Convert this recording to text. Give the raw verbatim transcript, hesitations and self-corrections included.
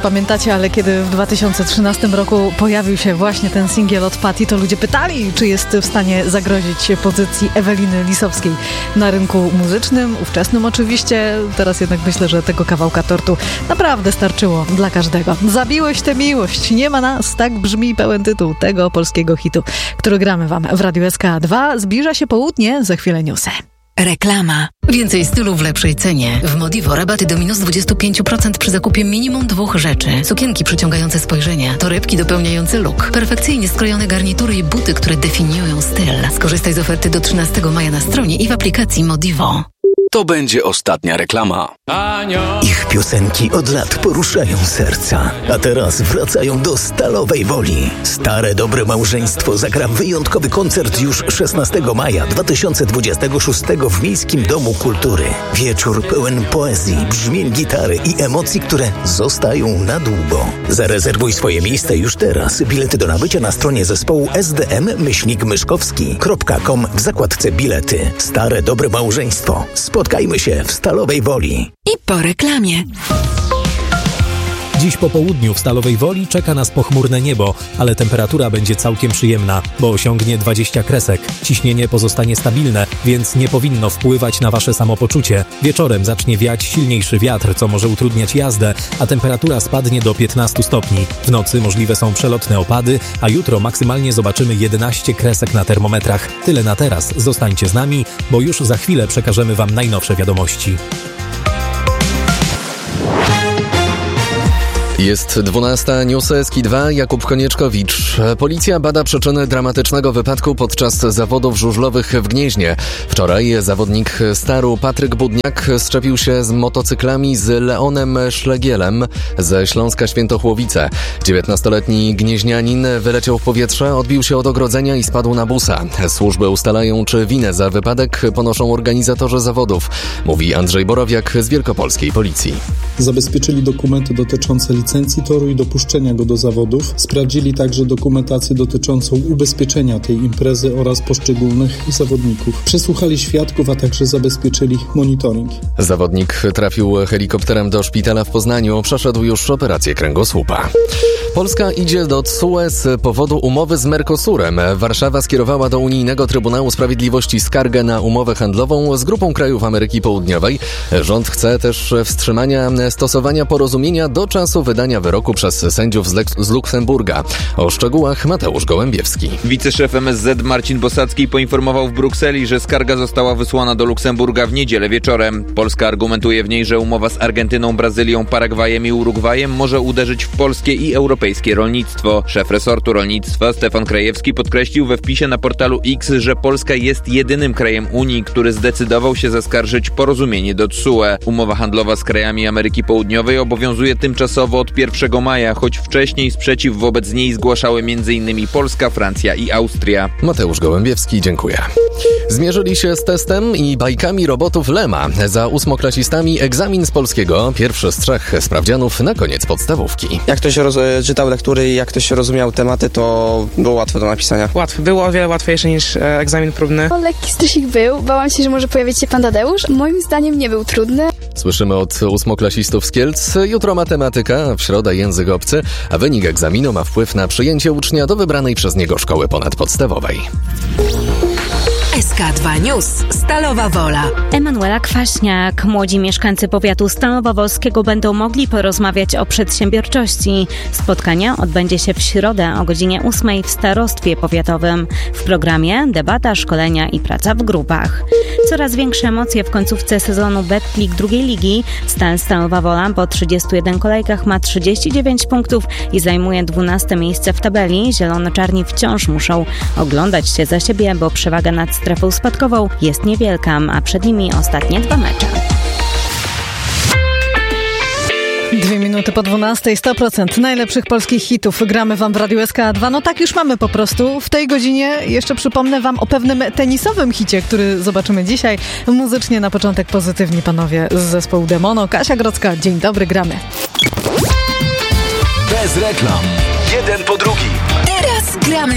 pamiętacie, ale kiedy w dwa tysiące trzynastym roku pojawił się właśnie ten singiel od Patty, to ludzie pytali, czy jest w stanie zagrozić pozycji Eweliny Lisowskiej na rynku muzycznym, ówczesnym oczywiście. Teraz jednak myślę, że tego kawałka tortu naprawdę starczyło dla każdego. Zabiłeś tę miłość, nie ma nas, tak brzmi pełen tytuł tego polskiego hitu, który gramy wam w Radiu S K dwa. Zbliża się południe, za chwilę newsy. Reklama. Więcej stylu w lepszej cenie. W Modivo rabaty do minus dwadzieścia pięć procent przy zakupie minimum dwóch rzeczy. Sukienki przyciągające spojrzenie, torebki dopełniające look, perfekcyjnie skrojone garnitury i buty, które definiują styl. Skorzystaj z oferty do trzynastego maja na stronie i w aplikacji Modivo. To będzie ostatnia reklama. Ich piosenki od lat poruszają serca, a teraz wracają do Stalowej Woli. Stare Dobre Małżeństwo zagra wyjątkowy koncert już szesnastego maja dwa tysiące dwudziestego szóstego w Miejskim Domu Kultury. Wieczór pełen poezji, brzmień gitary i emocji, które zostają na długo. Zarezerwuj swoje miejsce już teraz. Bilety do nabycia na stronie zespołu s d m myślnik myszkowski kropka com w zakładce bilety. Stare Dobre Małżeństwo. Spotkajmy się w Stalowej Woli. I po reklamie. Dziś po południu w Stalowej Woli czeka nas pochmurne niebo, ale temperatura będzie całkiem przyjemna, bo osiągnie dwadzieścia kresek. Ciśnienie pozostanie stabilne, więc nie powinno wpływać na wasze samopoczucie. Wieczorem zacznie wiać silniejszy wiatr, co może utrudniać jazdę, a temperatura spadnie do piętnastu stopni. W nocy możliwe są przelotne opady, a jutro maksymalnie zobaczymy jedenaście kresek na termometrach. Tyle na teraz. Zostańcie z nami, bo już za chwilę przekażemy wam najnowsze wiadomości. Jest dwunasta, newsy S K dwa, Jakub Konieczkowicz. Policja bada przyczyny dramatycznego wypadku podczas zawodów żużlowych w Gnieźnie. Wczoraj zawodnik Staru Patryk Budniak szczepił się z motocyklami z Leonem Szlegielem ze Śląska Świętochłowice. dziewiętnastoletni gnieźnianin wyleciał w powietrze, odbił się od ogrodzenia i spadł na busa. Służby ustalają, czy winę za wypadek ponoszą organizatorzy zawodów, mówi Andrzej Borowiak z Wielkopolskiej Policji. Zabezpieczyli dokumenty dotyczące licencji toru i dopuszczenia go do zawodów. Sprawdzili także dokumentację dotyczącą ubezpieczenia tej imprezy oraz poszczególnych zawodników. Przesłuchali świadków, a także zabezpieczyli monitoring. Zawodnik trafił helikopterem do szpitala w Poznaniu. Przeszedł już operację kręgosłupa. Polska idzie do T S U E z powodu umowy z Mercosurem. Warszawa skierowała do Unijnego Trybunału Sprawiedliwości skargę na umowę handlową z grupą krajów Ameryki Południowej. Rząd chce też wstrzymania stosowania porozumienia do czasu wydania wyroku przez sędziów z, Lek- z Luksemburga. O szczegółach Mateusz Gołębiewski. Wiceszef M S Z Marcin Bosacki poinformował w Brukseli, że skarga została wysłana do Luksemburga w niedzielę wieczorem. Polska argumentuje w niej, że umowa z Argentyną, Brazylią, Paragwajem i Urugwajem może uderzyć w polskie i europejskie rolnictwo. Szef resortu rolnictwa Stefan Krajewski podkreślił we wpisie na portalu X, że Polska jest jedynym krajem Unii, który zdecydował się zaskarżyć porozumienie do T S U E. Umowa handlowa z krajami Ameryki Południowej obowiązuje tymczasowo od pierwszego maja, choć wcześniej sprzeciw wobec niej zgłaszały m.in. Polska, Francja i Austria. Mateusz Gołębiewski, dziękuję. Zmierzyli się z testem i bajkami robotów Lema. Za ósmoklasistami egzamin z polskiego, pierwszy z trzech sprawdzianów na koniec podstawówki. Jak ktoś roz- czytał lektury i jak ktoś rozumiał tematy, to było łatwe do napisania. Łatwy, było o wiele łatwiejsze niż e, egzamin próbny. O, lekki stresik był, bałam się, że może pojawić się pan Tadeusz. Moim zdaniem nie był trudny. Słyszymy od ósmoklasistów z Kielc. Jutro matematyka, w środę język obcy, a wynik egzaminu ma wpływ na przyjęcie ucznia do wybranej przez niego szkoły ponadpodstawowej. S K dwa News. Stalowa Wola. Emanuela Kwaśniak. Młodzi mieszkańcy powiatu Stalowa-Wolskiego będą mogli porozmawiać o przedsiębiorczości. Spotkanie odbędzie się w środę o godzinie ósmej w starostwie powiatowym. W programie debata, szkolenia i praca w grupach. Coraz większe emocje w końcówce sezonu Betclic drugiej ligi. Stal Stalowa Wola po trzydziestu jeden kolejkach ma trzydzieści dziewięć punktów i zajmuje dwunaste miejsce w tabeli. Zielono-czarni wciąż muszą oglądać się za siebie, bo przewaga nad strefą spadkową jest niewielka, a przed nimi ostatnie dwa mecze. Dwie minuty po dwunastej, sto procent najlepszych polskich hitów gramy wam w Radiu S K dwa. No tak już mamy po prostu. W tej godzinie jeszcze przypomnę wam o pewnym tenisowym hicie, który zobaczymy dzisiaj. Muzycznie na początek pozytywni panowie z zespołu Demono. Kasia Grodzka, dzień dobry, gramy. Bez reklam. Jeden po drugim. Teraz gramy.